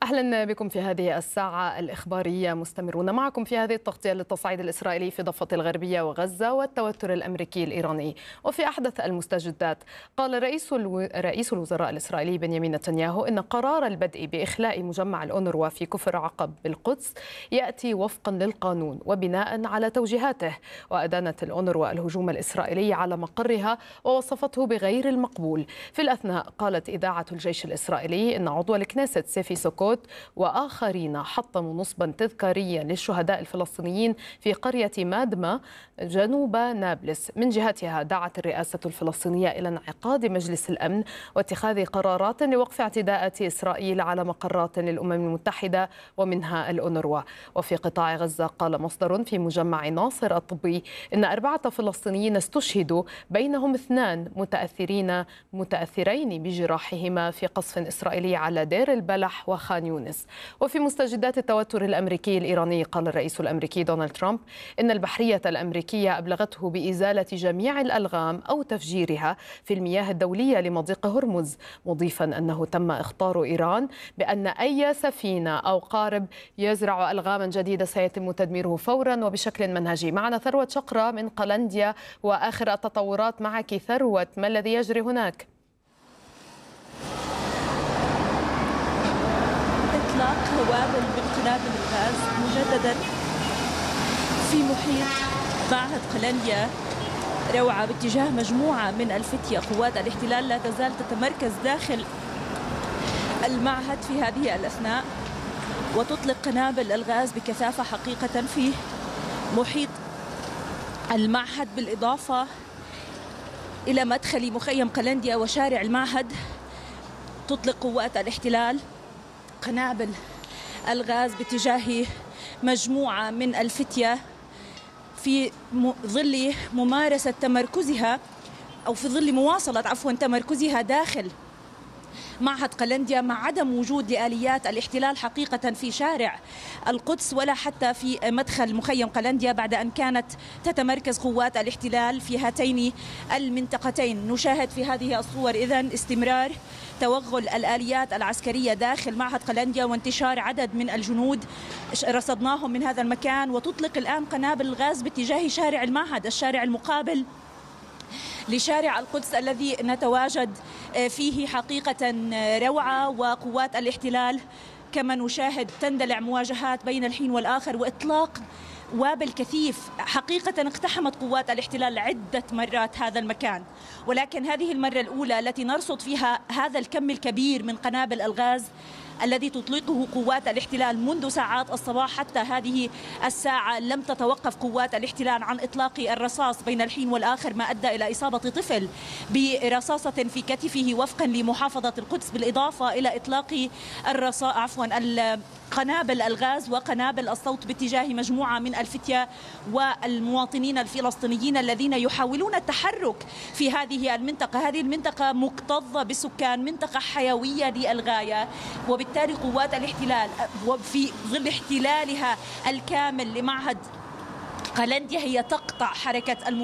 أهلا بكم في هذه الساعة الإخبارية. مستمرون معكم في هذه التغطية للتصعيد الإسرائيلي في الضفة الغربية وغزة والتوتر الأمريكي الإيراني. وفي أحدث المستجدات، قال رئيس الوزراء الإسرائيلي بنيامين نتنياهو إن قرار البدء بإخلاء مجمع الأونروا في كفر عقب بالقدس يأتي وفقا للقانون وبناء على توجيهاته. وأدانت الأونروا الهجوم الإسرائيلي على مقرها ووصفته بغير المقبول. في الأثناء قالت إذاعة الجيش الإسرائيلي إن عضو الكنيست سيفي سوكوت وآخرين حطموا نصبا تذكاريا للشهداء الفلسطينيين في قرية مادمة جنوب نابلس. من جهتها دعت الرئاسة الفلسطينية إلى انعقاد مجلس الأمن واتخاذ قرارات لوقف اعتداءات إسرائيل على مقرات للأمم المتحدة ومنها الأونروا. وفي قطاع غزة قال مصدر في مجمع ناصر الطبي إن 4 فلسطينيين استشهدوا، بينهم 2 متأثرين بجراحهما في قصف إسرائيلي على دير البلح وخان يونس. وفي مستجدات التوتر الأمريكي الإيراني، قال الرئيس الأمريكي دونالد ترامب إن البحرية الأمريكية أبلغته بإزالة جميع الألغام أو تفجيرها في المياه الدولية لمضيق هرمز، مضيفا أنه تم إخطار إيران بأن أي سفينة أو قارب يزرع ألغاما جديدة سيتم تدميره فورا وبشكل منهجي. معنا ثروة شقرة من قلنديا وآخر التطورات. معك ثروة، ما الذي يجري هناك؟ إطلاق هوابل من قنابل الغاز مجددا في محيط معهد قلنديا روعة باتجاه مجموعة من الفتية. قوات الاحتلال لا تزال تتمركز داخل المعهد في هذه الأثناء وتطلق قنابل الغاز بكثافة حقيقة في محيط المعهد، بالإضافة إلى مدخل مخيم قلنديا وشارع المعهد. تطلق قوات الاحتلال قنابل الغاز باتجاه مجموعة من الفتية في ظل ممارسة تمركزها أو في ظل مواصلة تمركزها داخل معهد قلنديا، مع عدم وجود لآليات الاحتلال حقيقة في شارع القدس ولا حتى في مدخل مخيم قلنديا، بعد أن كانت تتمركز قوات الاحتلال في هاتين المنطقتين. نشاهد في هذه الصور إذن استمرار توغل الآليات العسكرية داخل معهد قلنديا وانتشار عدد من الجنود رصدناهم من هذا المكان. وتطلق الآن قنابل الغاز باتجاه شارع المعهد، الشارع المقابل لشارع القدس الذي نتواجد فيه حقيقة روعة. وقوات الاحتلال كما نشاهد تندلع مواجهات بين الحين والآخر وإطلاق وابل كثيف. حقيقة اقتحمت قوات الاحتلال عدة مرات هذا المكان، ولكن هذه المرة الأولى التي نرصد فيها هذا الكم الكبير من قنابل الغاز الذي تطلقه قوات الاحتلال منذ ساعات الصباح حتى هذه الساعة. لم تتوقف قوات الاحتلال عن إطلاق الرصاص بين الحين والآخر، ما أدى إلى إصابة طفل برصاصة في كتفه وفقا لمحافظة القدس، بالإضافة إلى إطلاق قنابل الغاز وقنابل الصوت باتجاه مجموعة من الفتية والمواطنين الفلسطينيين الذين يحاولون التحرك في هذه المنطقة. هذه المنطقة مكتظة بالسكان، منطقة حيوية للغاية، وبالتالي قوات الاحتلال وفي ظل احتلالها الكامل لمعهد قلنديا هي تقطع حركة